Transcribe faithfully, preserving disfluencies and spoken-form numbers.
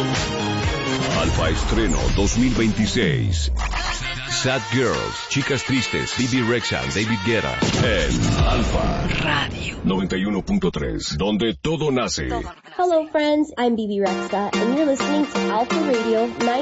Alfa Estreno dos mil veintiséis. Sad Girls, Chicas Tristes, Bibi Rexha, David Guetta. En Alfa Radio noventa y uno punto tres, donde todo nace. Hello friends, I'm Bibi Rexha and you're listening to Alpha Radio